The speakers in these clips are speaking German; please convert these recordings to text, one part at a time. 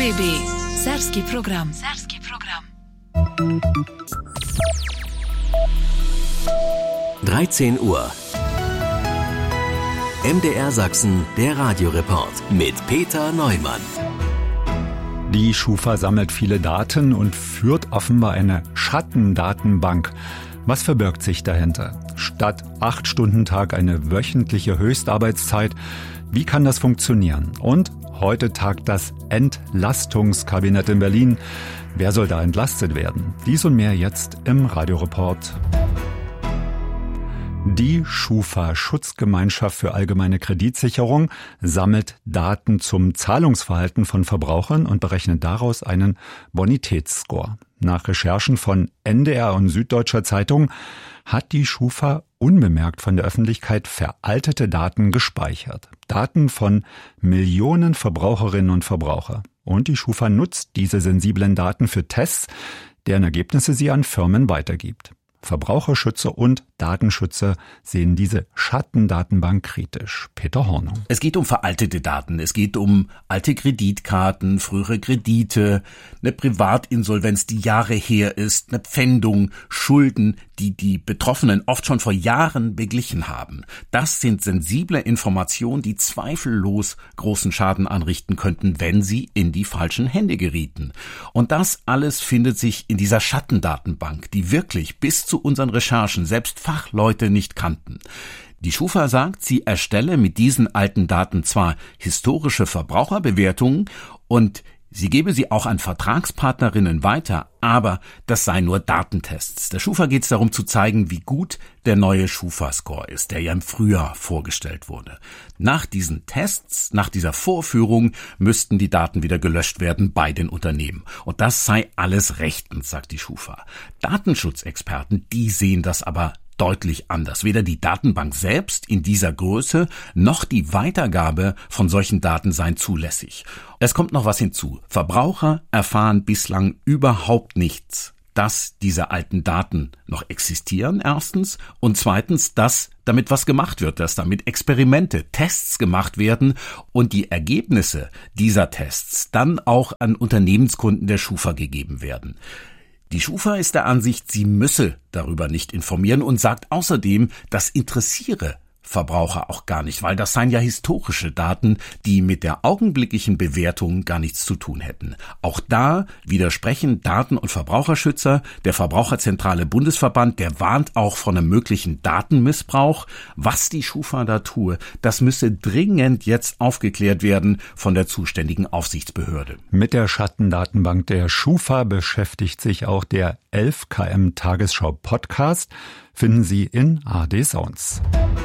RTB Serbski program. 13 Uhr. MDR Sachsen, der Radioreport mit Peter Neumann. Die Schufa sammelt viele Daten und führt offenbar eine Schattendatenbank. Was verbirgt sich dahinter? Statt 8-Stunden-Tag eine wöchentliche Höchstarbeitszeit. Wie kann das funktionieren? Und heute tagt das Entlastungskabinett in Berlin. Wer soll da entlastet werden? Dies und mehr jetzt im Radioreport. Die Schufa, Schutzgemeinschaft für allgemeine Kreditsicherung, sammelt Daten zum Zahlungsverhalten von Verbrauchern und berechnet daraus einen Bonitätsscore. Nach Recherchen von NDR und Süddeutscher Zeitung hat die Schufa unbemerkt von der Öffentlichkeit veraltete Daten gespeichert. Daten von Millionen Verbraucherinnen und Verbraucher. Und die Schufa nutzt diese sensiblen Daten für Tests, deren Ergebnisse sie an Firmen weitergibt. Verbraucherschützer und Datenschützer sehen diese Schattendatenbank kritisch. Peter Hornung. Es geht um veraltete Daten. Es geht um alte Kreditkarten, frühere Kredite, eine Privatinsolvenz, die Jahre her ist, eine Pfändung, Schulden, die die Betroffenen oft schon vor Jahren beglichen haben. Das sind sensible Informationen, die zweifellos großen Schaden anrichten könnten, wenn sie in die falschen Hände gerieten. Und das alles findet sich in dieser Schattendatenbank, die wirklich bis zu unseren Recherchen selbst Fachleute nicht kannten. Die Schufa sagt, sie erstelle mit diesen alten Daten zwar historische Verbraucherbewertungen und sie gebe sie auch an Vertragspartnerinnen weiter, aber das seien nur Datentests. Der Schufa geht es darum zu zeigen, wie gut der neue Schufa-Score ist, der ja im Frühjahr vorgestellt wurde. Nach diesen Tests, nach dieser Vorführung müssten die Daten wieder gelöscht werden bei den Unternehmen. Und das sei alles rechtens, sagt die Schufa. Datenschutzexperten, die sehen das aber deutlich anders. Weder die Datenbank selbst in dieser Größe noch die Weitergabe von solchen Daten seien zulässig. Es kommt noch was hinzu. Verbraucher erfahren bislang überhaupt nichts, dass diese alten Daten noch existieren, erstens, und zweitens, dass damit was gemacht wird, dass damit Experimente, Tests gemacht werden und die Ergebnisse dieser Tests dann auch an Unternehmenskunden der Schufa gegeben werden. Die Schufa ist der Ansicht, sie müsse darüber nicht informieren und sagt außerdem, das interessiere Verbraucher auch gar nicht, weil das seien ja historische Daten, die mit der augenblicklichen Bewertung gar nichts zu tun hätten. Auch da widersprechen Daten- und Verbraucherschützer. Der Verbraucherzentrale Bundesverband, der warnt auch von einem möglichen Datenmissbrauch. Was die Schufa da tue, das müsse dringend jetzt aufgeklärt werden von der zuständigen Aufsichtsbehörde. Mit der Schattendatenbank der Schufa beschäftigt sich auch der 11KM Tagesschau Podcast. Finden Sie in ARD Sounds.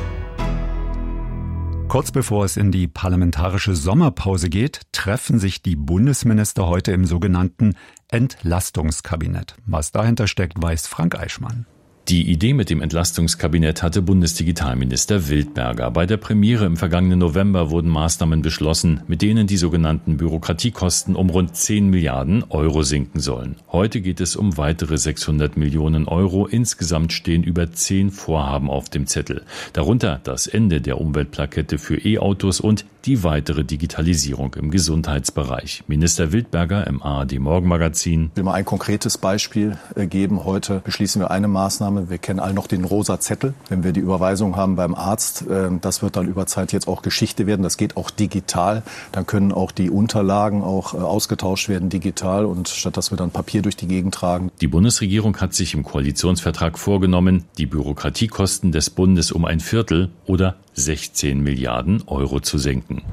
Kurz bevor es in die parlamentarische Sommerpause geht, treffen sich die Bundesminister heute im sogenannten Entlastungskabinett. Was dahinter steckt, weiß Frank Eichmann. Die Idee mit dem Entlastungskabinett hatte Bundesdigitalminister Wildberger. Bei der Premiere im vergangenen November wurden Maßnahmen beschlossen, mit denen die sogenannten Bürokratiekosten um rund 10 Milliarden Euro sinken sollen. Heute geht es um weitere 600 Millionen Euro. Insgesamt stehen über 10 Vorhaben auf dem Zettel. Darunter das Ende der Umweltplakette für E-Autos und die weitere Digitalisierung im Gesundheitsbereich. Minister Wildberger im ARD Morgenmagazin. Ich will mal ein konkretes Beispiel geben. Heute beschließen wir eine Maßnahme. Wir kennen alle noch den rosa Zettel. Wenn wir die Überweisung haben beim Arzt, das wird dann über Zeit jetzt auch Geschichte werden. Das geht auch digital. Dann können auch die Unterlagen auch ausgetauscht werden digital und statt dass wir dann Papier durch die Gegend tragen. Die Bundesregierung hat sich im Koalitionsvertrag vorgenommen, die Bürokratiekosten des Bundes um 1/4 oder 16 Milliarden Euro zu senken.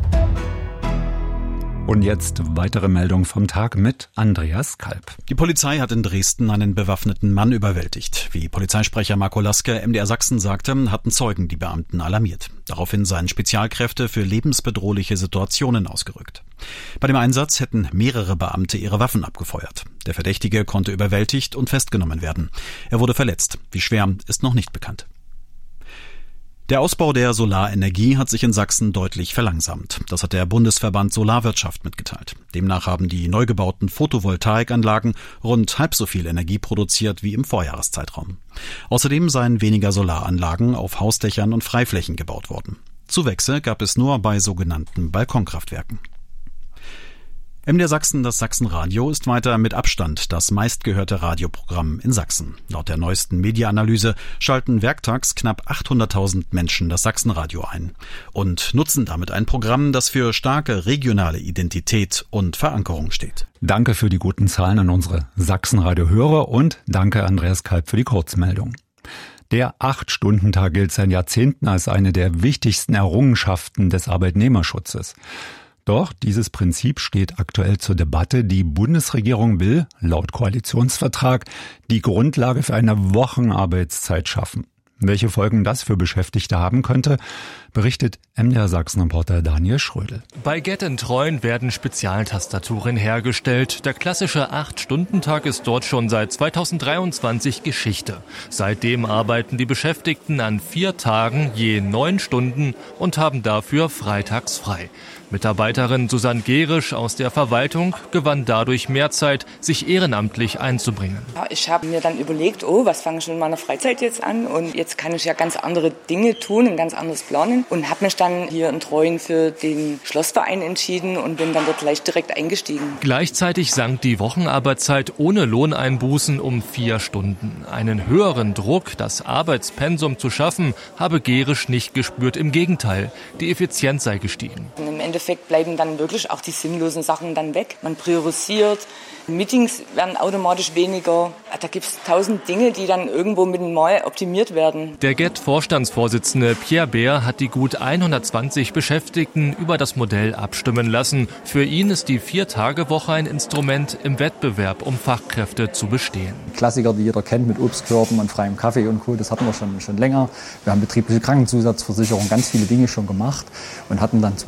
Und jetzt weitere Meldung vom Tag mit Andreas Kalb. Die Polizei hat in Dresden einen bewaffneten Mann überwältigt. Wie Polizeisprecher Marco Laske MDR Sachsen sagte, hatten Zeugen die Beamten alarmiert. Daraufhin seien Spezialkräfte für lebensbedrohliche Situationen ausgerückt. Bei dem Einsatz hätten mehrere Beamte ihre Waffen abgefeuert. Der Verdächtige konnte überwältigt und festgenommen werden. Er wurde verletzt. Wie schwer, ist noch nicht bekannt. Der Ausbau der Solarenergie hat sich in Sachsen deutlich verlangsamt. Das hat der Bundesverband Solarwirtschaft mitgeteilt. Demnach haben die neu gebauten Photovoltaikanlagen rund halb so viel Energie produziert wie im Vorjahreszeitraum. Außerdem seien weniger Solaranlagen auf Hausdächern und Freiflächen gebaut worden. Zuwächse gab es nur bei sogenannten Balkonkraftwerken. MDR Sachsen, das Sachsenradio, ist weiter mit Abstand das meistgehörte Radioprogramm in Sachsen. Laut der neuesten Mediaanalyse schalten werktags knapp 800.000 Menschen das Sachsenradio ein und nutzen damit ein Programm, das für starke regionale Identität und Verankerung steht. Danke für die guten Zahlen an unsere Sachsenradio-Hörer und danke Andreas Kalb für die Kurzmeldung. Der 8-Stunden-Tag gilt seit Jahrzehnten als eine der wichtigsten Errungenschaften des Arbeitnehmerschutzes. Doch dieses Prinzip steht aktuell zur Debatte. Die Bundesregierung will, laut Koalitionsvertrag, die Grundlage für eine Wochenarbeitszeit schaffen. Welche Folgen das für Beschäftigte haben könnte, berichtet MDR Sachsen-Reporter Daniel Schrödel. Bei Get & Treuen werden Spezialtastaturen hergestellt. Der klassische 8-Stunden-Tag ist dort schon seit 2023 Geschichte. Seitdem arbeiten die Beschäftigten an 4 Tagen je 9 Stunden und haben dafür freitags frei. Mitarbeiterin Susanne Gerisch aus der Verwaltung gewann dadurch mehr Zeit, sich ehrenamtlich einzubringen. Ja, ich habe mir dann überlegt, was fange ich in meiner Freizeit jetzt an? Und jetzt kann ich ja ganz andere Dinge tun, ein ganz anderes planen. Und habe mich dann hier in Treuen für den Schlossverein entschieden und bin dann dort gleich direkt eingestiegen. Gleichzeitig sank die Wochenarbeitszeit ohne Lohneinbußen um 4 Stunden. Einen höheren Druck, das Arbeitspensum zu schaffen, habe Gerisch nicht gespürt. Im Gegenteil, die Effizienz sei gestiegen. Im Endeffekt bleiben dann wirklich auch die sinnlosen Sachen dann weg. Man priorisiert, Meetings werden automatisch weniger. Da gibt es 1000 Dinge, die dann irgendwo mit dem Mal optimiert werden. Der GET-Vorstandsvorsitzende Pierre Beer hat die gut 120 Beschäftigten über das Modell abstimmen lassen. Für ihn ist die 4-Tage-Woche ein Instrument im Wettbewerb, um Fachkräfte zu bestehen. Klassiker, die jeder kennt mit Obstkörben und freiem Kaffee und Co., das hatten wir schon länger. Wir haben betriebliche Krankenzusatzversicherung, ganz viele Dinge schon gemacht und hatten dann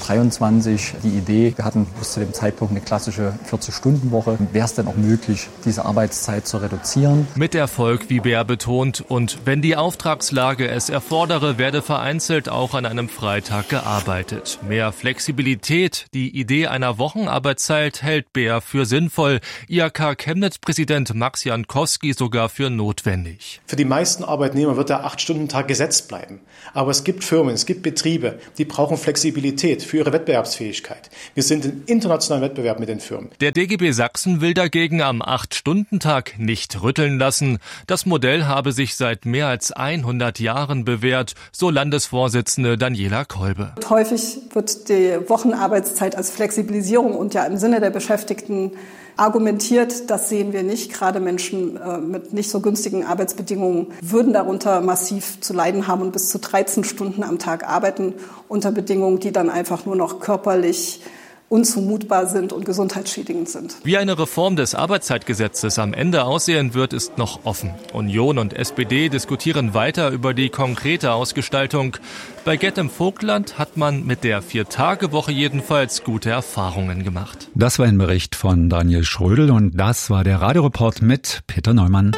2023 die Idee, wir hatten bis zu dem Zeitpunkt eine klassische 40-Stunden-Woche. Wäre es denn auch möglich, diese Arbeitszeit zu reduzieren? Mit Erfolg, wie Beer betont. Und wenn die Auftragslage es erfordere, werde vereinzelt auch an einem Freitag gearbeitet. Mehr Flexibilität, die Idee einer Wochenarbeitszeit hält Beer für sinnvoll. IHK Chemnitz-Präsident Max Jankowski sogar für notwendig. Für die meisten Arbeitnehmer wird der 8-Stunden-Tag gesetzt bleiben. Aber es gibt Firmen, es gibt Betriebe, die brauchen Flexibilität für ihre Wettbewerbsfähigkeit. Wir sind im internationalen Wettbewerb mit den Firmen. Der DGB Sachsen will dagegen am 8-Stunden-Tag nicht rütteln lassen. Das Modell habe sich seit mehr als 100 Jahren bewährt, so Landesvorsitzende Daniela Kolbe. Häufig wird die Wochenarbeitszeit als Flexibilisierung und ja im Sinne der Beschäftigten argumentiert. Das sehen wir nicht. Gerade Menschen mit nicht so günstigen Arbeitsbedingungen würden darunter massiv zu leiden haben und bis zu 13 Stunden am Tag arbeiten unter Bedingungen, die dann einfach nur noch körperlich unzumutbar sind und gesundheitsschädigend sind. Wie eine Reform des Arbeitszeitgesetzes am Ende aussehen wird, ist noch offen. Union und SPD diskutieren weiter über die konkrete Ausgestaltung. Bei Get im Vogtland hat man mit der 4-Tage-Woche jedenfalls gute Erfahrungen gemacht. Das war ein Bericht von Daniel Schrödel und das war der Radioreport mit Peter Neumann.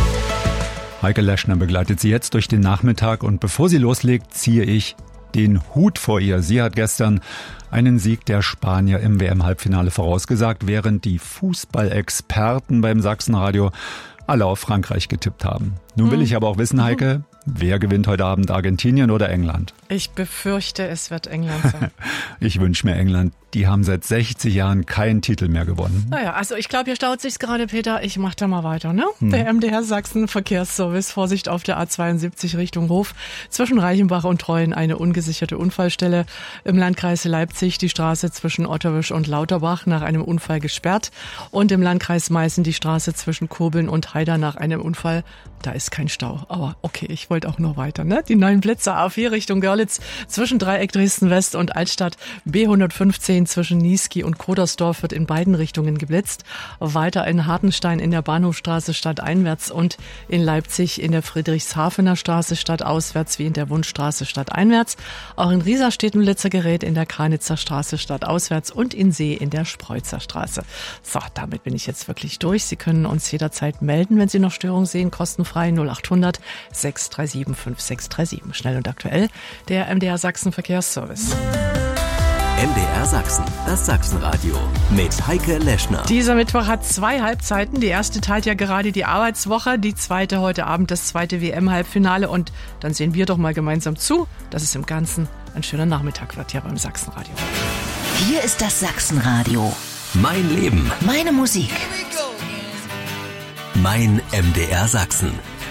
Heike Leschner begleitet Sie jetzt durch den Nachmittag und bevor sie loslegt, ziehe ich den Hut vor ihr. Sie hat gestern einen Sieg der Spanier im WM-Halbfinale vorausgesagt, während die Fußballexperten beim Sachsenradio alle auf Frankreich getippt haben. Nun will ich aber auch wissen, Heike, wer gewinnt heute Abend, Argentinien oder England? Ich befürchte, es wird England sein. Ich wünsche mir England. Die haben seit 60 Jahren keinen Titel mehr gewonnen. Naja, also ich glaube, hier staut sich's gerade, Peter. Ich mach da mal weiter, ne? Der MDR Sachsen Verkehrsservice. Vorsicht auf der A72 Richtung Hof. Zwischen Reichenbach und Treuen eine ungesicherte Unfallstelle. Im Landkreis Leipzig die Straße zwischen Otterwisch und Lauterbach nach einem Unfall gesperrt. Und im Landkreis Meißen die Straße zwischen Kurbeln und Haider nach einem Unfall. Da ist kein Stau. Aber okay, ich wollte auch nur weiter, ne? Die neuen Blitzer A4 Richtung Görlitz zwischen Dreieck Dresden West und Altstadt. B115 zwischen Niesky und Kodersdorf wird in beiden Richtungen geblitzt. Weiter in Hartenstein in der Bahnhofstraße stadteinwärts und in Leipzig in der Friedrichshafener Straße stadtauswärts wie in der Wundstraße stadteinwärts. Auch in Riesa steht ein Blitzergerät in der Kranitzer Straße stadtauswärts und in See in der Spreutzer Straße. So, damit bin ich jetzt wirklich durch. Sie können uns jederzeit melden, wenn Sie noch Störungen sehen. Kostenfrei 0800 637 5637. Schnell und aktuell der MDR Sachsen Verkehrsservice. MDR Sachsen, das Sachsenradio mit Heike Leschner. Dieser Mittwoch hat 2 Halbzeiten. Die erste teilt ja gerade die Arbeitswoche, die zweite heute Abend das zweite WM-Halbfinale. Und dann sehen wir doch mal gemeinsam zu, dass es im Ganzen ein schöner Nachmittag wird hier beim Sachsenradio. Hier ist das Sachsenradio. Mein Leben. Meine Musik. Mein MDR Sachsen.